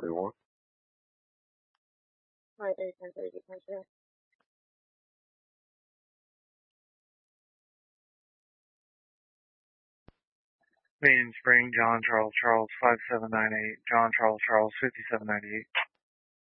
1031. Right, 1030. Main Spring, John Charles Charles 5798, John Charles Charles 5798.